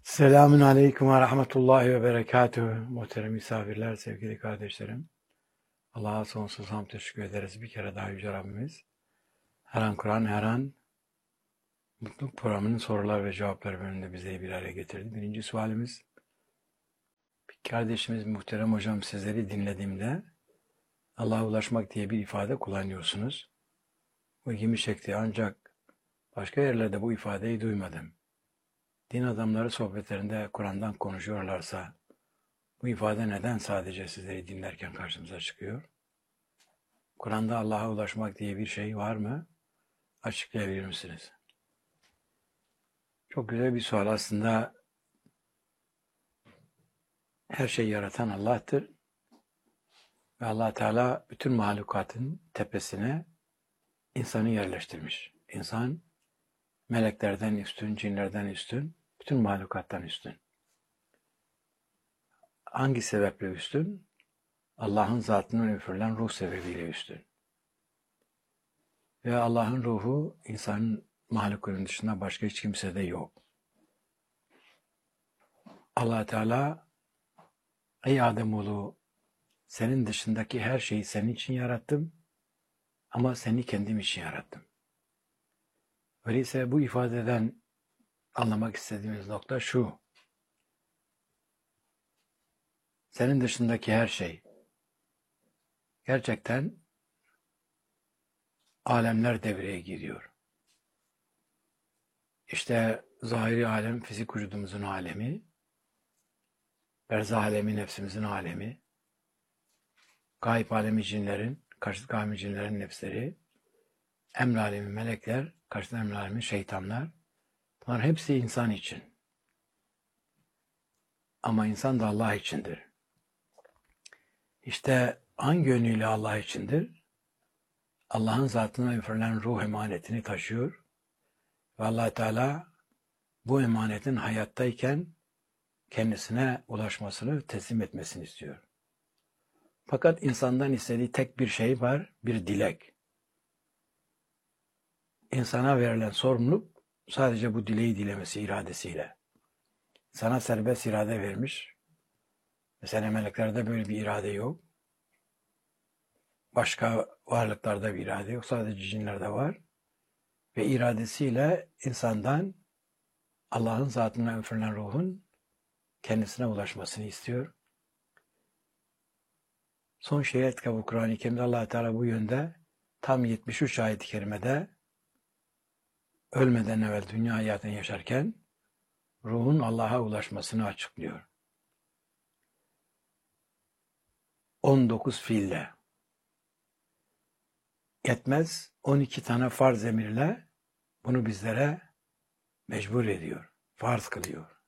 Selamun Aleyküm ve Rahmetullahi ve Berekatühü. Muhterem misafirler, sevgili kardeşlerim. Allah'a sonsuz hamd teşekkür ederiz bir kere daha Yüce Rabbimiz. Her an Kur'an, her an Mutluluk Programı'nın sorular ve cevapları bölümünde bizi bir araya getirdi. Birinci sualimiz, bir kardeşimiz, muhterem hocam, sizleri dinlediğimde Allah'a ulaşmak diye bir ifade kullanıyorsunuz. Bu ilgimi çekti, ancak başka yerlerde bu ifadeyi duymadım. Din adamları sohbetlerinde Kur'an'dan konuşuyorlarsa bu ifade neden sadece sizleri dinlerken karşımıza çıkıyor? Kur'an'da Allah'a ulaşmak diye bir şey var mı? Açıklayabilir misiniz? Çok güzel bir sual aslında. Her şeyi yaratan Allah'tır. Ve Allah Teala bütün mahlukatın tepesine insanı yerleştirmiş. İnsan meleklerden üstün, cinlerden üstün, bütün mahlukattan üstün. Hangi sebeple üstün? Allah'ın zatından üfürülen ruh sebebiyle üstün. Ve Allah'ın ruhu insanın mahlukların dışında başka hiç kimsede yok. Allah Teala, ey Ademoğlu, senin dışındaki her şeyi senin için yarattım ama seni kendim için yarattım. Öyleyse bu ifadeden anlamak istediğimiz nokta şu: senin dışındaki her şey gerçekten alemler devreye giriyor. İşte zahiri alem fizik vücudumuzun alemi, berzah alemi nefsimizin alemi, gayb alemi cinlerin, karşıt alemi cinlerin nefsleri, emr alemi melekler, karşıt emr alemi şeytanlar. Bunlar hepsi insan için. Ama insan da Allah içindir. İşte hangi yönüyle Allah içindir? Allah'ın zatına üfürülen ruh emanetini taşıyor ve Allah Teala bu emanetin hayattayken kendisine ulaşmasını, teslim etmesini istiyor. Fakat insandan istediği tek bir şey var, bir dilek. İnsana verilen sorumluluk sadece bu dileği dilemesi iradesiyle. Sana serbest irade vermiş. Mesela meleklerde böyle bir irade yok. Başka varlıklarda bir irade yok. Sadece cinlerde var. Ve iradesiyle insandan Allah'ın zatına üfürülen ruhun kendisine ulaşmasını istiyor. Son şeriat kitabı Kur'an-ı Kerim'de Allah Teala bu yönde tam 73 ayet-i kerimede ölmeden evvel dünya hayatını yaşarken ruhun Allah'a ulaşmasını açıklıyor. 19 fiille. Yetmez, 12 tane farz emirle bunu bizlere mecbur ediyor, farz kılıyor.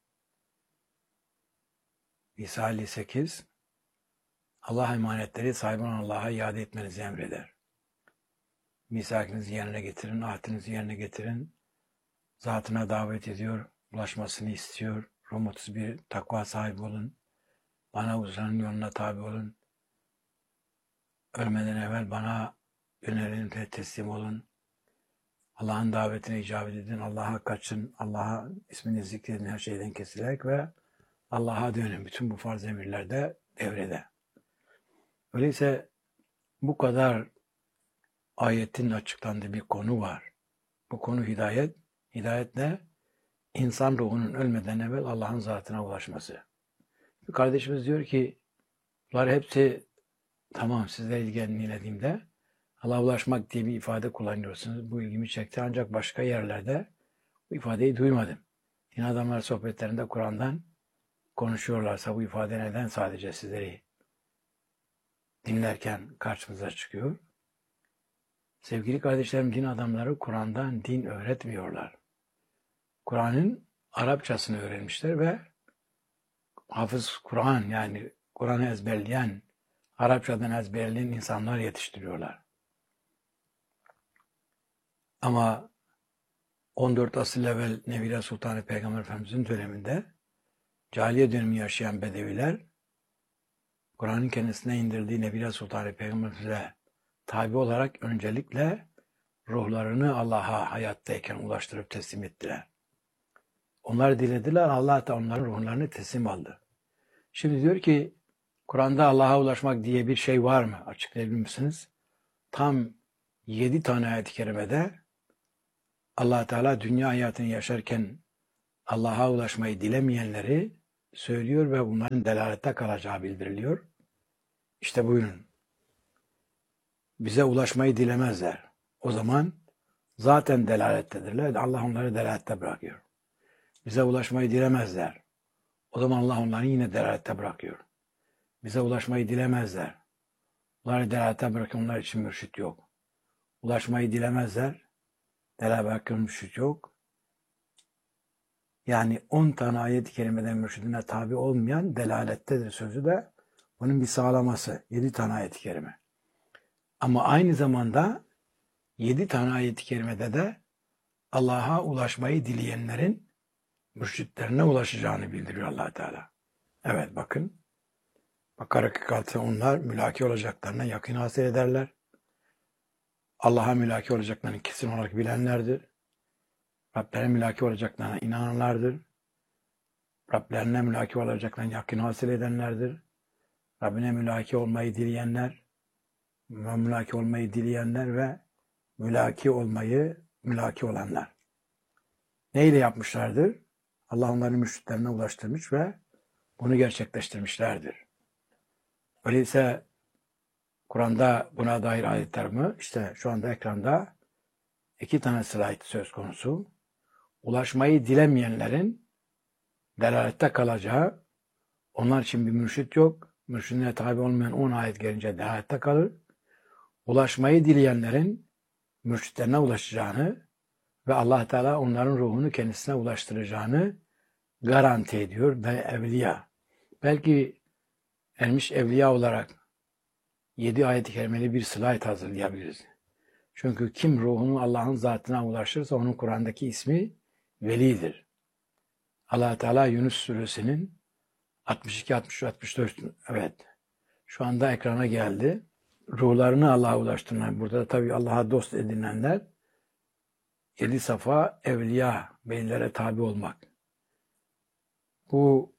İsa 58, Allah emanetleri sahibi olan Allah'a iade etmenizi emreder. Misakınızı yerine getirin, ahdinizi yerine getirin. Zatına davet ediyor, ulaşmasını istiyor. Rum 31, takva sahibi olun. Bana uzanan yoluna tabi olun. Ölmeden evvel bana yönelin ve teslim olun. Allah'ın davetine icabet edin, Allah'a kaçın, Allah'a ismini zikredin her şeyden kesilerek ve Allah'a dönün. Bütün bu farz emirler de devrede. Öyleyse bu kadar ayetin açıklandığı bir konu var. Bu konu hidayet. Hidayet ne? İnsan ruhunun ölmeden evvel Allah'ın zatına ulaşması. Bir kardeşimiz diyor ki, bunlar hepsi tamam, sizle ilgilendiğimde Allah'a ulaşmak diye bir ifade kullanıyorsunuz. Bu ilgimi çekti, ancak başka yerlerde bu ifadeyi duymadım. Din adamlar sohbetlerinde Kur'an'dan konuşuyorlarsa bu ifade neden sadece sizleri dinlerken karşımıza çıkıyor? Sevgili kardeşlerim, din adamları Kur'an'dan din öğretmiyorlar. Kur'an'ın Arapçasını öğrenmişler ve hafız Kur'an, yani Kur'an'ı ezberleyen, Arapçadan ezberleyen insanlar yetiştiriyorlar. Ama 14 asır evvel Nevile Sultanı Peygamber Efendimiz'in döneminde cahiliye dönemi yaşayan Bedeviler Kur'an'ın kendisine indirdiği Nevile Sultanı Peygamber Efendimiz'e tabi olarak öncelikle ruhlarını Allah'a hayattayken ulaştırıp teslim ettiler. Onlar dilediler, Allah da onların ruhlarını teslim aldı. Şimdi diyor ki, Kur'an'da Allah'a ulaşmak diye bir şey var mı? Açıklayabilir misiniz? Tam 7 tane ayet-i kerimede Allah Teala dünya hayatını yaşarken Allah'a ulaşmayı dilemeyenleri söylüyor ve bunların delalette kalacağı bildiriliyor. İşte buyurun. Bize ulaşmayı dilemezler. O zaman zaten delalettedirler. Allah onları delalette bırakıyor. Bize ulaşmayı dilemezler. O zaman Allah onları yine delalette bırakıyor. Bize ulaşmayı dilemezler. Onları delalette bırakıyor. Onlar için mürşit yok. Ulaşmayı dilemezler. Delalette bırakıyor, mürşit yok. Yani 10 tane ayet-i kerimeden mürşidine tabi olmayan delalettedir sözü de bunun bir sağlaması. 7 tane ayet-i kerime. Ama aynı zamanda 7 tane ayet-i kerimede de Allah'a ulaşmayı dileyenlerin mürşitlerine ulaşacağını bildiriyor Allah Teala. Evet bakın. Bakara 46 onlar mülaki olacaklarına yakın hasıl ederler. Allah'a mülaki olacaklarını kesin olarak bilenlerdir. Rablerine mülaki olacaklarına inananlardır. Rablerine mülaki olacaklarına yakın hasıl edenlerdir. Rabbine mülaki olmayı dileyenler, mülaki olmayı dileyenler ve mülaki olanlar. Neyle yapmışlardır? Allah onların mürşitlerine ulaştırmış ve bunu gerçekleştirmişlerdir. Öyleyse Kur'an'da buna dair ayetler mi? İşte şu anda ekranda 2 tane slide söz konusu. Ulaşmayı dilemeyenlerin delalette kalacağı, onlar için bir mürşit yok. Mürşidine tabi olmayan 10 ayet gelince delalette kalır. Ulaşmayı dileyenlerin mürşitlerine ulaşacağını ve Allah Teala onların ruhunu kendisine ulaştıracağını garanti ediyor ve evliya. Belki ermiş evliya olarak 7 ayet-i kerimeli bir slide hazırlayabiliriz. Çünkü kim ruhunu Allah'ın zatına ulaşırsa onun Kur'an'daki ismi velidir. Allah Teala Yunus suresinin 62, 63, 64 evet şu anda ekrana geldi. Ruhlarını Allah'a ulaştıranlar. Burada da tabii Allah'a dost edinenler 7 safa evliya, velilere tabi olmak. Bu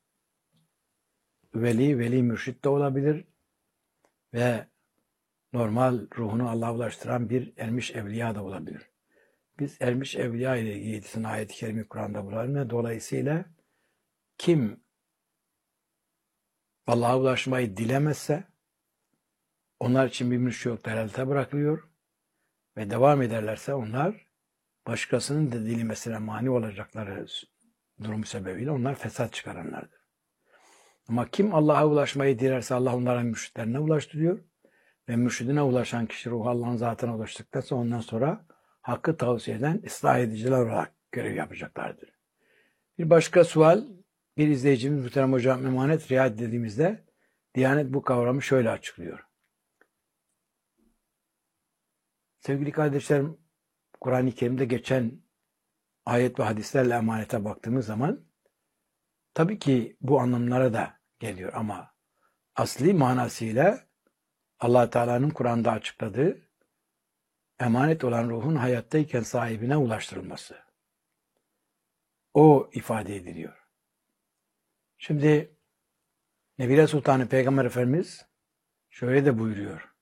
veli mürşit de olabilir ve normal ruhunu Allah'a ulaştıran bir ermiş evliya da olabilir. Biz ermiş evliya ile ilgili ayet-i kerime Kur'an'da bulunmuyor. Dolayısıyla kim Allah'a ulaşmayı dilemezse onlar için bir mürşit yok, delalete bırakılıyor ve devam ederlerse onlar başkasının da dilemesine mani olacakları durum sebebiyle onlar fesat çıkaranlardır. Ama kim Allah'a ulaşmayı dilerse Allah onların mürşitlerine ulaştırıyor ve mürşidine ulaşan kişi ruhu Allah'ın zatına ulaştıktan sonra ondan sonra hakkı tavsiye eden ıslah ediciler olarak görev yapacaklardır. Bir başka sual, bir izleyicimiz Muhterem Hocam emanet riayet dediğimizde Diyanet bu kavramı şöyle açıklıyor. Sevgili kardeşlerim, Kur'an-ı Kerim'de geçen ayet ve hadislerle emanete baktığımız zaman tabii ki bu anlamlara da geliyor ama asli manasıyla Allah Teala'nın Kur'an'da açıkladığı emanet olan ruhun hayattayken sahibine ulaştırılması. O ifade ediliyor. Şimdi Nebile Sultanı Peygamber Efendimiz şöyle de buyuruyor.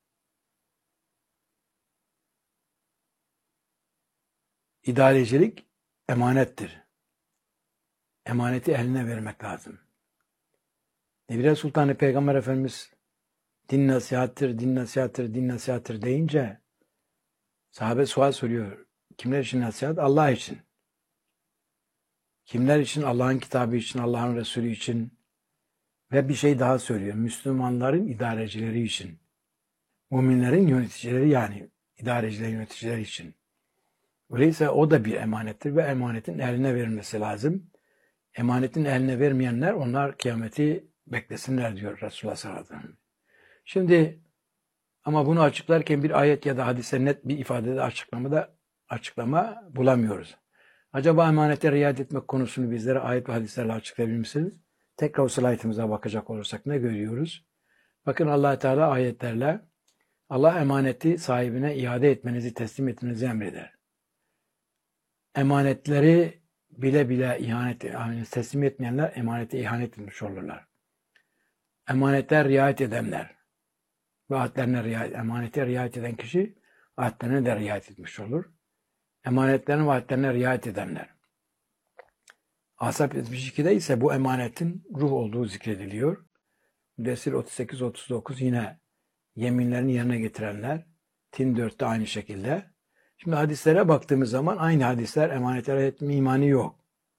İdarecilik emanettir. Emaneti eline vermek lazım. Nebile Sultanı Peygamber Efendimiz din nasihattır, din nasihattır, din nasihattır deyince sahabe sual soruyor. Kimler için nasihat? Allah için. Kimler için? Allah'ın kitabı için, Allah'ın Resulü için ve bir şey daha söylüyor. Müslümanların idarecileri için. Müminlerin yöneticileri yani idareciler, yöneticiler için. Öyleyse o da bir emanettir ve emanetin eline verilmesi lazım. Emanetin eline vermeyenler onlar kıyameti beklesinler diyor Resulullah sallallahu aleyhi ve sellem. Şimdi ama bunu açıklarken bir ayet ya da hadise net bir ifadede açıklama bulamıyoruz. Acaba emanete riayet etmek konusunu bizlere ayet ve hadislerle açıklayabilir misiniz? Tekrar o slaytımıza bakacak olursak ne görüyoruz? Bakın Allah Teala ayetlerle Allah emaneti sahibine iade etmenizi, teslim etmenizi emreder. Emanetleri bile bile teslim etmeyenler emanete ihanet etmiş olurlar. Emanete riayet edenler ve emanete riayet eden kişi vaatlerine de riayet etmiş olur. Emanetlerin vaatlerine riayet edenler. Ahzab 72'de ise bu emanetin ruh olduğu zikrediliyor. Müddessir 38-39 yine yeminlerini yerine getirenler. Tin 4'te aynı şekilde. Şimdi hadislere baktığımız zaman aynı hadisler emanete riayet etme imanı yok.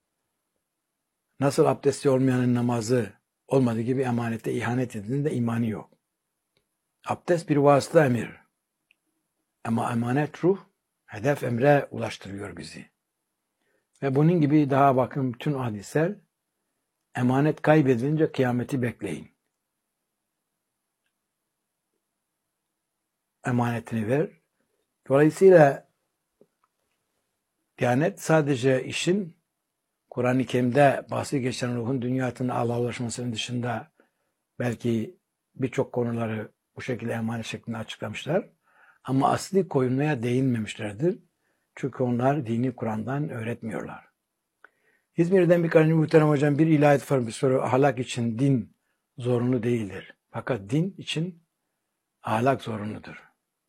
Nasıl abdesti olmayanın namazı olmadığı gibi emanete ihanet edildiğinde imanı yok. Abdest bir vasıta emir. Ama emanet ruh, hedef emre ulaştırıyor bizi. Ve bunun gibi daha bakın bütün hadisler emanet kaybedilince kıyameti bekleyin. Emanetini ver. Dolayısıyla Diyanet sadece işin Kur'an-ı Kerim'de bahsi geçen ruhun dünya hayatında Allah'a ulaşmasının dışında belki birçok konuları bu şekilde emanet şeklinde açıklamışlar. Ama asli koyulmaya değinmemişlerdir. Çünkü onlar dini Kur'an'dan öğretmiyorlar. İzmir'den bir kardeşim muhterem hocam bir ilahiyat profesörü ahlak için din zorunlu değildir. Fakat din için ahlak zorunludur.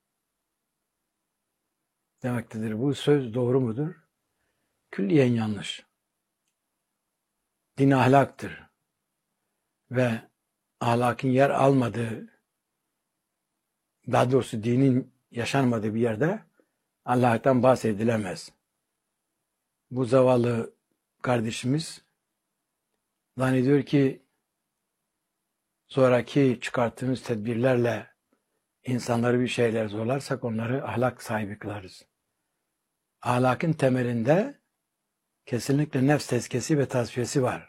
Demektedir. Bu söz doğru mudur? Külliyen yanlış. Din ahlaktır. Ve ahlakın yer almadığı, daha doğrusu dinin yaşanmadığı bir yerde Allah'tan bahsedilemez. Bu zavallı kardeşimiz zannediyor ki sonraki çıkarttığımız tedbirlerle insanları bir şeyler zorlarsak onları ahlak sahibi kılarız. Ahlakın temelinde kesinlikle nefs tezkiyesi ve tasfiyesi var.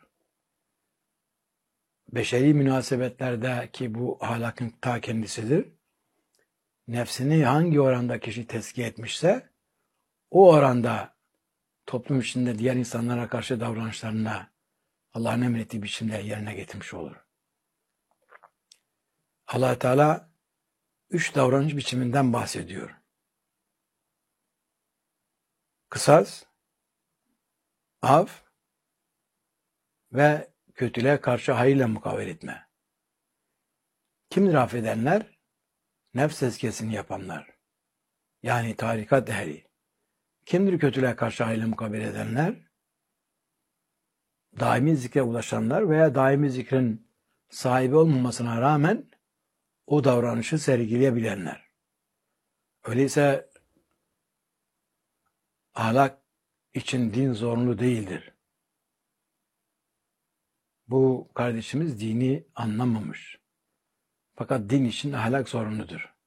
Beşeri münasebetlerdeki bu ahlakın ta kendisidir. Nefsini hangi oranda kişi tezkiye etmişse o oranda toplum içinde diğer insanlara karşı davranışlarına Allah'ın emrettiği biçimde yerine getirmiş olur. Allah Teala 3 davranış biçiminden bahsediyor. Kısas, af ve kötülüğe karşı hayırla mukavele etme. Kimdir affedenler? Nefs tezkiyesini yapanlar. Yani tarikat ehli. Kimdir kötülüğe karşı hayırla mukabele edenler? Daimi zikre ulaşanlar veya daimi zikrin sahibi olmamasına rağmen o davranışı sergileyebilenler. Öyleyse ahlak için din zorunlu değildir. Bu kardeşimiz dini anlamamış. Fakat din için ahlak zorunludur.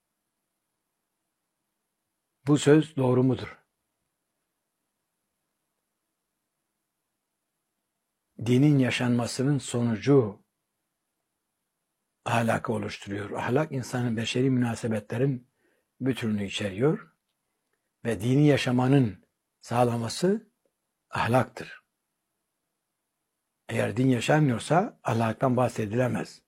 Bu söz doğru mudur? Dinin yaşanmasının sonucu ahlakı oluşturuyor. Ahlak insanın beşeri münasebetlerin bütününü içeriyor ve dini yaşamanın sağlaması ahlaktır. Eğer din yaşanmıyorsa ahlaktan bahsedilemez.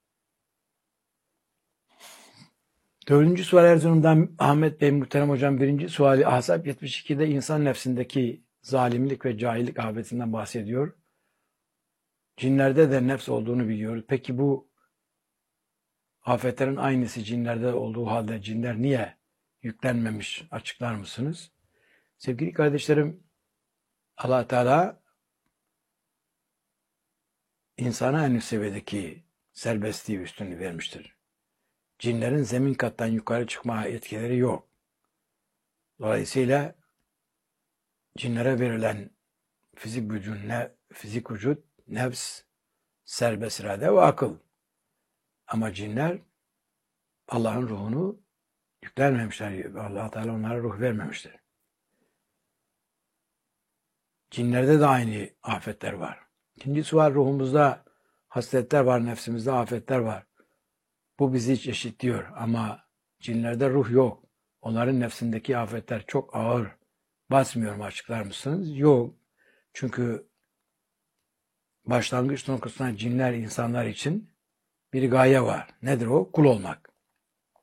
4. sual Erzurum'dan Ahmet Bey muhterem hocam 1. suali Ahzab 72'de insan nefsindeki zalimlik ve cahillik afetinden bahsediyor. Cinlerde de nefs olduğunu biliyoruz. Peki bu afetlerin aynısı cinlerde olduğu halde cinler niye yüklenmemiş? Açıklar mısınız? Sevgili kardeşlerim, Allah Teala insana en üst seviyedeki serbestliği üstünlüğü vermiştir. Cinlerin zemin kattan yukarı çıkma yetkileri yok. Dolayısıyla cinlere verilen fizik vücut, nefs, serbest irade ve akıl. Ama cinler Allah'ın ruhunu yüklenmemişler. Allah Teala onlara ruh vermemiştir. Cinlerde de aynı afetler var. İkincisi var, ruhumuzda hasletler var, nefsimizde afetler var. Bu bizi hiç eşitliyor ama cinlerde ruh yok. Onların nefsindeki afetler çok ağır. Basmıyor mu, açıklar mısınız? Yok. Çünkü başlangıç noktasında cinler insanlar için bir gaye var. Nedir o? Kul olmak.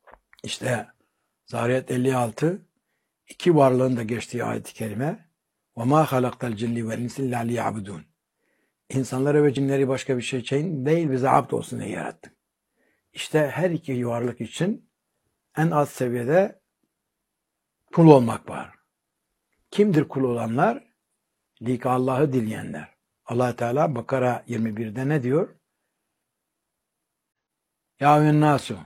İşte Zariyat 56 iki varlığın da geçtiği ayet-i kerime وَمَا خَلَقْتَ الْجِنِّ وَالْاِنْسِ اِلَّا لِيَعْبُدُونَ İnsanları ve cinleri başka bir şey için değil, bize abd olsun diye yarattık. İşte her iki varlık için en alt seviyede kul olmak var. Kimdir kul olanlar? Lika Allah'ı dileyenler. Allah Teala Bakara 21'de ne diyor? Ya eyyühennâsû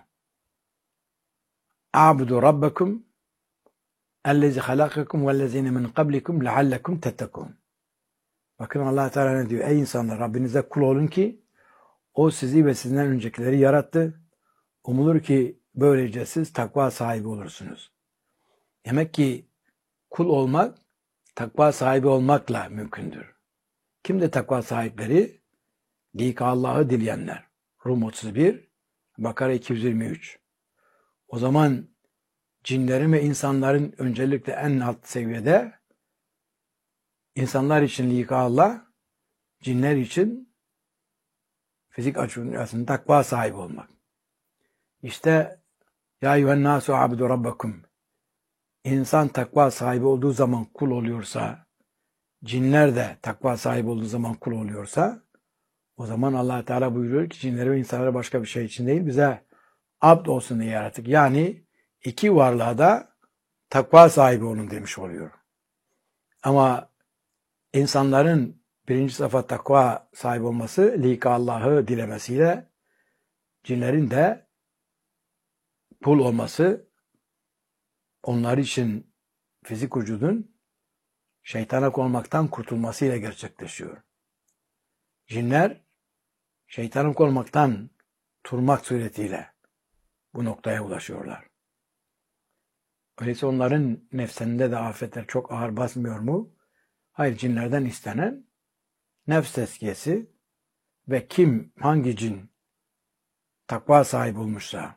a'budu rabbakum ellezî halakakum vellezîne min qablikum leallekum tettekûn. Bakın Allah Teala ne diyor? Ey insanlar, Rabbinize kul olun ki o sizi ve sizden öncekileri yarattı. Umulur ki böylece siz takva sahibi olursunuz. Demek ki kul olmak takva sahibi olmakla mümkündür. Kimdir takva sahipleri? Lika Allah'ı dileyenler. Rum 31, Bakara 223. O zaman cinlerin ve insanların öncelikle en alt seviyede, insanlar için lika Allah, cinler için fizik açısından takva sahibi olmak. İşte ya eyyühennâsû a'budu rabbakum. İnsan takva sahibi olduğu zaman kul oluyorsa, cinler de takva sahibi olduğu zaman kul oluyorsa, o zaman Allah Teala buyuruyor ki cinleri ve insanları başka bir şey için değil, bize abd olsun diye yarattık. Yani iki varlığa da takva sahibi olun demiş oluyor. Ama insanların birinci sıfat takva sahibi olması, lika Allah'ı dilemesiyle, cinlerin de kul olması, onlar için fizik vücudun şeytana konmaktan kurtulmasıyla gerçekleşiyor. Cinler şeytana konmaktan turmak suretiyle bu noktaya ulaşıyorlar. Öyleyse onların nefsinde de afetler çok ağır basmıyor mu? Hayır, cinlerden istenen nefs tezkiyesi ve hangi cin takva sahibi olmuşsa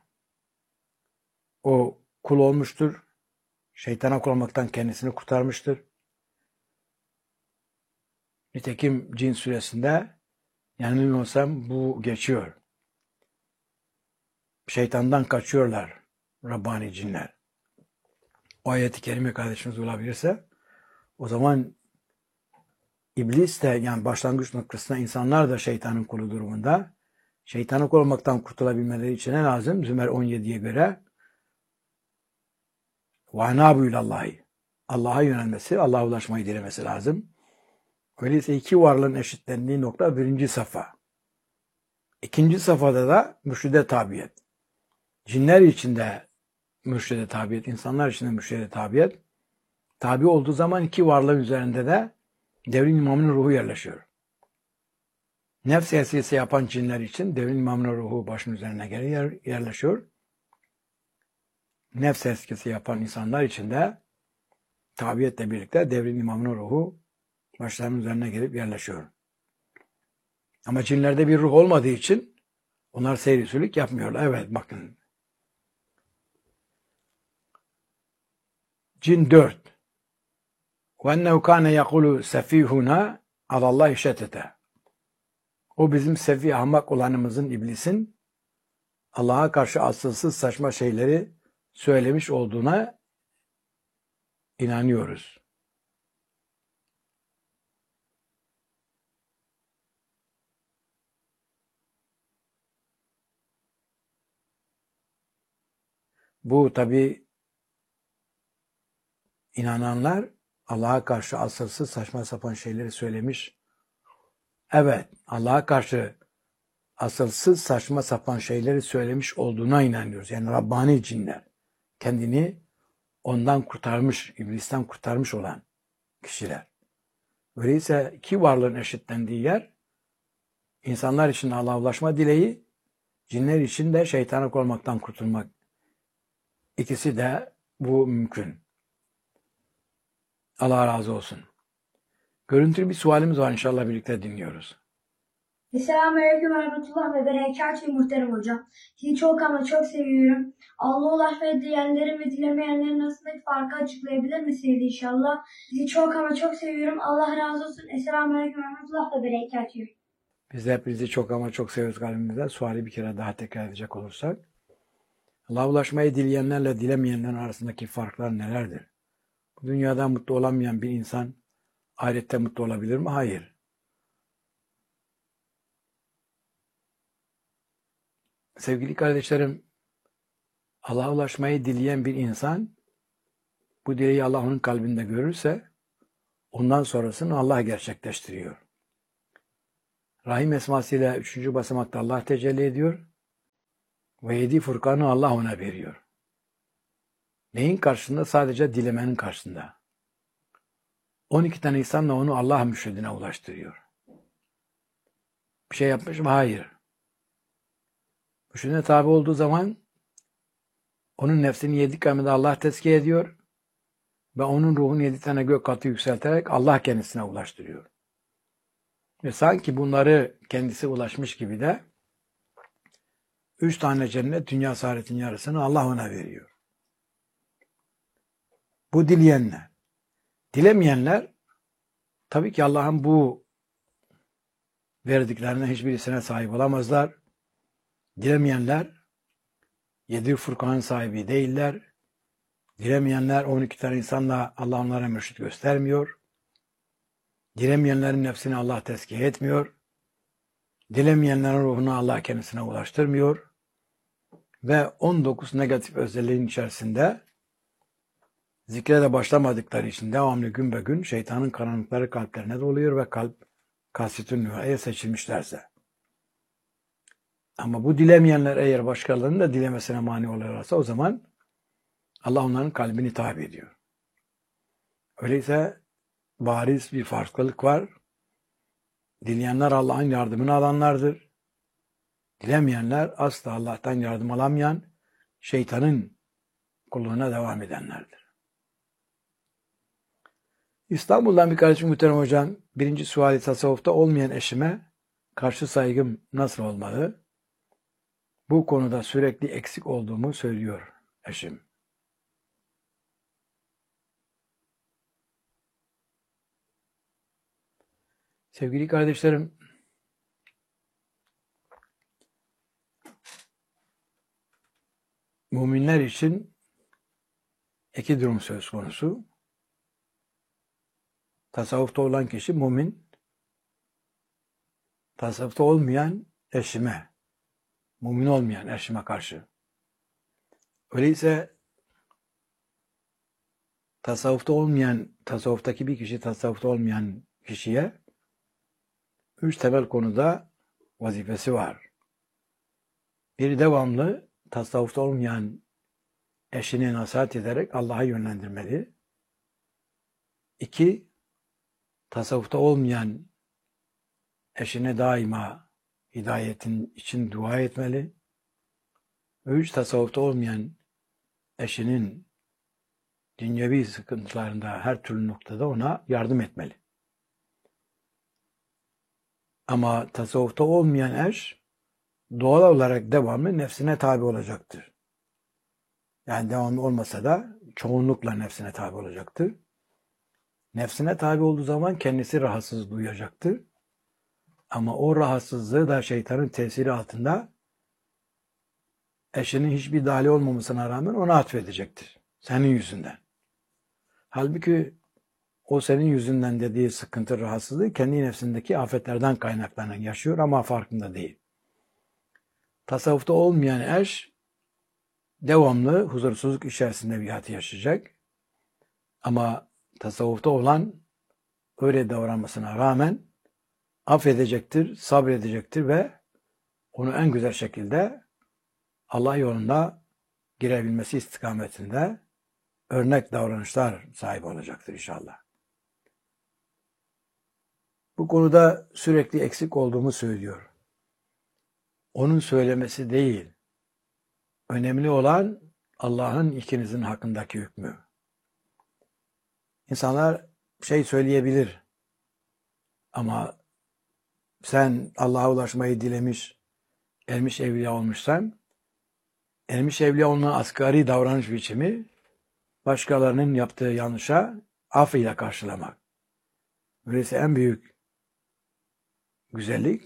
o kul olmuştur, şeytana kul olmaktan kendisini kurtarmıştır. Nitekim Cin suresinde, yanılmıyorsam bu geçiyor. Şeytandan kaçıyorlar Rabbani cinler. O ayet-i kerime kardeşimiz olabilirse, o zaman İblis de, yani başlangıç noktasında insanlar da şeytanın kulu durumunda. Şeytanın kul olmaktan kurtulabilmeleri için ne lazım? Zümer 17'ye göre وَاَنَابُ ilallahi. Allah'a yönelmesi, Allah'a ulaşmayı dilemesi lazım. Öyleyse iki varlığın eşitlendiği nokta birinci safa. İkinci safhada da mürşide tabiyet. Cinler içinde mürşide tabiyet, insanlar içinde mürşide tabiyet. Tabi olduğu zaman iki varlığın üzerinde de devrin imamının ruhu yerleşiyor. Nefs esiyesi yapan cinler için devrin imamının ruhu başın üzerine yerleşiyor. Nefs eskisi yapan insanlar için de tabiyetle birlikte devrin imamının ruhu başlarının üzerine gelip yerleşiyor. Ama cinlerde bir ruh olmadığı için onlar seyri yapmıyorlar. Evet, bakın. Cin 4. وَاَنَّهُ كَانَ يَقُولُ سَف۪يهُنَا عَلَى اللّٰهِ شَتَتَ. O bizim sefi ahmak olanımızın, iblisin Allah'a karşı asılsız saçma şeyleri söylemiş olduğuna inanıyoruz. Bu tabi inananlar Allah'a karşı asılsız saçma sapan şeyleri söylemiş. Evet, Allah'a karşı asılsız saçma sapan şeyleri söylemiş olduğuna inanıyoruz. Yani Rabbani cinler. Kendini ondan kurtarmış, iblisten kurtarmış olan kişiler. Öyleyse iki varlığın eşitlendiği yer, insanlar için Allah'a ulaşma dileği, cinler için de şeytana olmaktan kurtulmak. İkisi de bu mümkün. Allah razı olsun. Görüntülü bir sualimiz var, inşallah birlikte dinliyoruz. Selamünaleyküm ve rahmetullah ve berekatühü muhterem hocam. Sizi çok ama çok seviyorum. Allah'a ulaşmayı dileyenlerin ve dilemeyenlerin arasındaki farkı açıklayabilir misiniz inşallah? Sizi çok ama çok seviyorum. Allah razı olsun. Selamünaleyküm ve rahmetullah ve berekatühü. Biz de hepinizi çok ama çok seviyoruz kalbimizden. Suali bir kere daha tekrar edecek olursak. Allah'a ulaşmayı dileyenlerle dilemeyenlerin arasındaki farklar nelerdir? Bu dünyada mutlu olamayan bir insan ahirette mutlu olabilir mi? Hayır. Sevgili kardeşlerim, Allah'a ulaşmayı dileyen bir insan bu dileği Allah onun kalbinde görürse ondan sonrasını Allah gerçekleştiriyor. Rahim esmasıyla 3. basamakta Allah tecelli ediyor ve 7 Furkan'ı Allah ona veriyor. Neyin karşısında? Sadece dilemenin karşısında. 12 tane insanla onu Allah müşhedine ulaştırıyor. Bir şey yapmış mı? Hayır. Müşhedine tabi olduğu zaman onun nefsini 7 kâmede Allah tezkiye ediyor ve onun ruhunu 7 tane gök katı yükselterek Allah kendisine ulaştırıyor. Ve sanki bunları kendisi ulaşmış gibi de 3 tane cennet, dünya saadetin yarısını Allah ona veriyor. Bu dileyenler. Dilemeyenler tabii ki Allah'ın bu verdiklerine hiçbirisine sahip olamazlar. Dilemeyenler 7 Furkan'ın sahibi değiller. Dilemeyenler 12 tane insanla Allah onlara mürşit göstermiyor. Dilemeyenlerin nefsini Allah tezkiye etmiyor. Dilemeyenlerin ruhunu Allah kendisine ulaştırmıyor. Ve 19 negatif özelliğin içerisinde zikre de başlamadıkları için devamlı gün be gün şeytanın karanlıkları kalplerine doluyor ve kalp kasvetün nüveye seçilmişlerse. Ama bu dilemeyenler eğer başkalarının da dilemesine mani oluyorlarsa o zaman Allah onların kalbini tabi ediyor. Öyleyse bariz bir farklılık var. Dileyenler Allah'ın yardımını alanlardır. Dilemeyenler asla Allah'tan yardım alamayan, şeytanın kulluğuna devam edenlerdir. İstanbul'dan bir kardeşim Muhterem Hocam, birinci suali tasavvufta olmayan eşime karşı saygım nasıl olmalı? Bu konuda sürekli eksik olduğumu söylüyor eşim. Sevgili kardeşlerim, müminler için iki durum söz konusu. Tasavvufta olan kişi mümin, tasavvufta olmayan eşime, mümin olmayan eşime karşı. Öyleyse tasavvuftaki bir kişi tasavvufta olmayan kişiye 3 temel konuda vazifesi var. Bir, devamlı tasavvufta olmayan eşini nasihat ederek Allah'a yönlendirmeli. 2, tasavvufta olmayan eşine daima hidayetin için dua etmeli. 3, tasavvufta olmayan eşinin dünyevi sıkıntılarında her türlü noktada ona yardım etmeli. Ama tasavvufta olmayan eş doğal olarak devamlı nefsine tabi olacaktır. Yani devamlı olmasa da çoğunlukla nefsine tabi olacaktır. Nefsine tabi olduğu zaman kendisi rahatsız duyacaktır. Ama o rahatsızlığı da şeytanın tesiri altında eşinin hiçbir dahili olmamasına rağmen ona atfedecektir. Senin yüzünden. Halbuki o senin yüzünden dediği sıkıntı, rahatsızlığı kendi nefsindeki afetlerden kaynaklanan yaşıyor ama farkında değil. Tasavvufta olmayan eş devamlı huzursuzluk içerisinde bir hayat yaşayacak. Ama tasavvufta olan öyle davranmasına rağmen affedecektir, sabredecektir ve onu en güzel şekilde Allah yolunda girebilmesi istikametinde örnek davranışlar sahibi olacaktır inşallah. Bu konuda sürekli eksik olduğumu söylüyor. Onun söylemesi değil. Önemli olan Allah'ın ikinizin hakkındaki hükmü. İnsanlar şey söyleyebilir ama sen Allah'a ulaşmayı dilemiş, ermiş evliya olmuşsan, ermiş evliya olmanın asgari davranış biçimi başkalarının yaptığı yanlışa af ile karşılamak. Öyleyse en büyük güzellik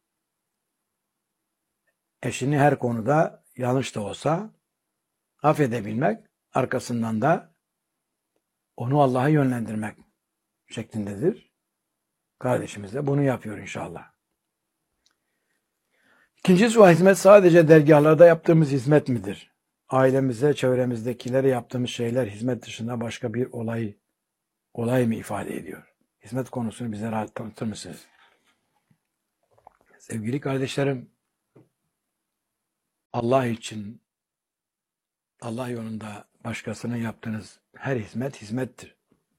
eşini her konuda yanlış da olsa affedebilmek, arkasından da onu Allah'a yönlendirmek şeklindedir. Kardeşimiz de bunu yapıyor inşallah. İkinci sual, hizmet sadece dergahlarda yaptığımız hizmet midir? Ailemize, çevremizdekilere yaptığımız şeyler hizmet dışında başka bir olay mı ifade ediyor? Hizmet konusunu bize rahat tanıtır mısınız? Sevgili kardeşlerim, Allah için, Allah yolunda başkasına yaptığınız her hizmet hizmettir.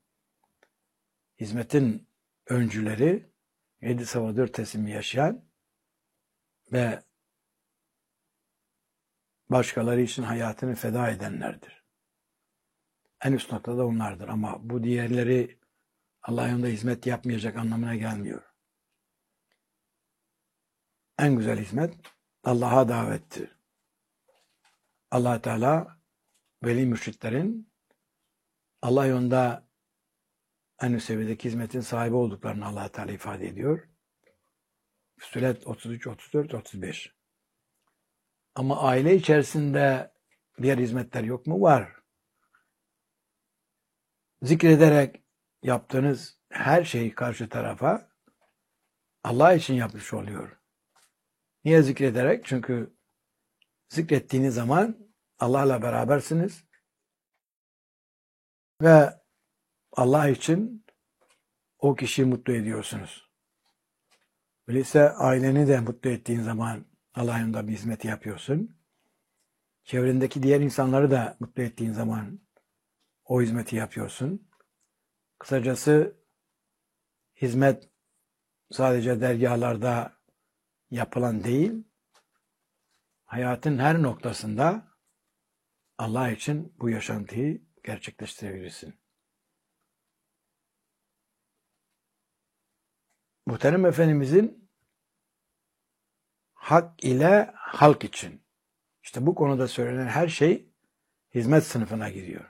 Hizmetin öncüleri 7/4 teslimi yaşayan ve başkaları için hayatını feda edenlerdir. En üst noktada onlardır ama bu diğerleri Allah yolunda hizmet yapmayacak anlamına gelmiyor. En güzel hizmet Allah'a davettir. Allah Teala veli mürşitlerin Allah yolunda en üst seviyedeki hizmetin sahibi olduklarını Allah Teala ifade ediyor. Füssilet 33, 34, 35. Ama aile içerisinde diğer hizmetler yok mu? Var. Zikrederek yaptığınız her şeyi karşı tarafa Allah için yapmış oluyor. Niye zikrederek? Çünkü zikrettiğiniz zaman Allah'la berabersiniz ve Allah için o kişiyi mutlu ediyorsunuz. Öyleyse aileni de mutlu ettiğin zaman Allah yolunda bir hizmet yapıyorsun. Çevrendeki diğer insanları da mutlu ettiğin zaman o hizmeti yapıyorsun. Kısacası hizmet sadece dergahlarda yapılan değil, hayatın her noktasında Allah için bu yaşantıyı gerçekleştirebilirsin. Muhterem Efendimizin hak ile halk için. İşte bu konuda söylenen her şey hizmet sınıfına giriyor.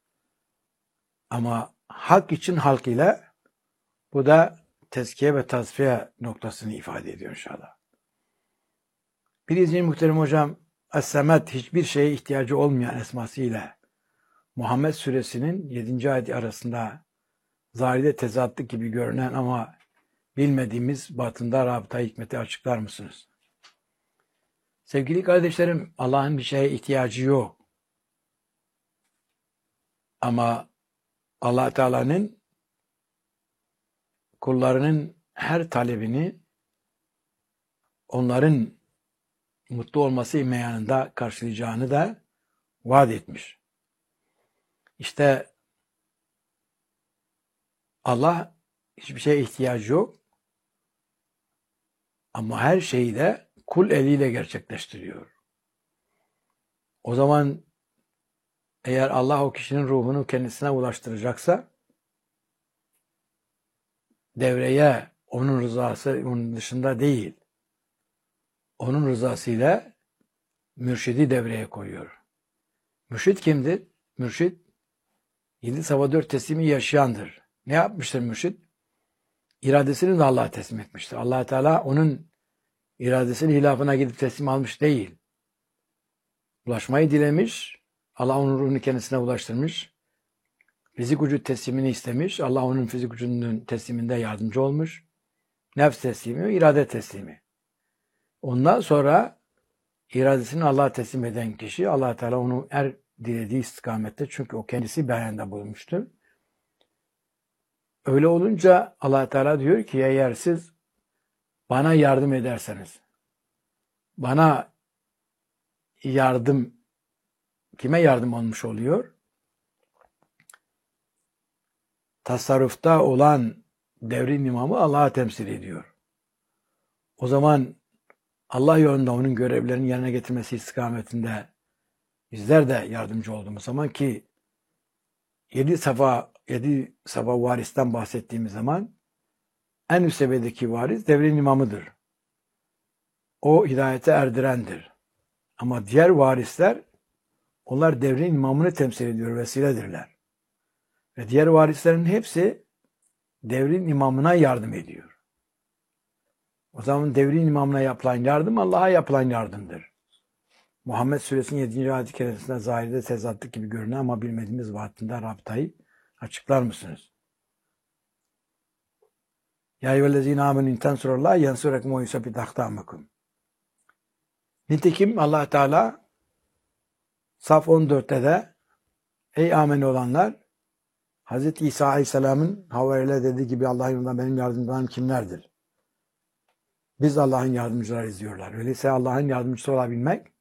Ama hak için halk ile, bu da tezkiye ve tasfiye noktasını ifade ediyor inşallah. Birinci muhterem hocam, Es-Semed, hiçbir şeye ihtiyacı olmayan esmasıyla Muhammed suresinin 7. ayeti arasında zahirde tezatlık gibi görünen ama bilmediğimiz batında rabıta hikmeti açıklar mısınız? Sevgili kardeşlerim, Allah'ın bir şeye ihtiyacı yok. Ama Allah Teala'nın kullarının her talebini onların mutlu olması imkanında karşılayacağını da vaat etmiş. İşte Allah hiçbir şeye ihtiyacı yok ama her şeyi de kul eliyle gerçekleştiriyor. O zaman eğer Allah o kişinin ruhunu kendisine ulaştıracaksa devreye onun rızası onun dışında değil, onun rızasıyla mürşidi devreye koyuyor. Mürşid kimdir? Mürşid 7/4 teslimi yaşayandır. Ne yapmıştır mürşid? İradesini de Allah'a teslim etmiştir. Allah Teala onun iradesinin hilafına gidip teslim almış değil. Ulaşmayı dilemiş. Allah onun ruhunu kendisine ulaştırmış. Fizik vücut teslimini istemiş. Allah onun fizik vücudunun tesliminde yardımcı olmuş. Nefs teslimi, irade teslimi. Ondan sonra iradesini Allah'a teslim eden kişi, Allah Teala onu her dilediği istikamette, çünkü o kendisi beyanda bulunmuştur. Öyle olunca Allah Teala diyor ki, eğer siz bana yardım ederseniz, bana yardım, kime yardım olmuş oluyor? Tasarrufta olan devrin imamı Allah'a temsil ediyor. O zaman Allah yolunda onun görevlerini yerine getirmesi istikametinde bizler de yardımcı olduğumuz zaman, ki 7 safa varisten bahsettiğimiz zaman en üst seviyedeki varis devrin imamıdır. O hidayete erdirendir. Ama diğer varisler, onlar devrin imamını temsil ediyor, vesiledirler. Ve diğer varislerin hepsi devrin imamına yardım ediyor. O zaman devrin imamına yapılan yardım Allah'a yapılan yardımdır. Muhammed suresinin 7. ayet-i kerimesinde zahirde tezatlık gibi görünen ama bilmediğimiz vaatinde rabıtayı açıklar mısınız? Ya eyyühellezine amenü in tensurullah yansurekum ve yusabbit akdamakum. Nitekim Allah Teala Saf 14'te de ey ameni olanlar Hz. İsa Aleyhisselam'ın havariler dediği gibi Allah'ın yolunda benim yardımcılarım kimlerdir? Biz Allah'ın yardımcılarıyız diyorlar. Öyleyse Allah'ın yardımcısı olabilmek